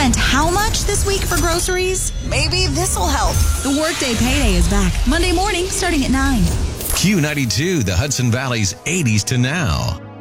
spent how much this week for groceries? Maybe this will help. The Workday Payday is back Monday morning starting at 9. Q92, the Hudson Valley's 80s to now.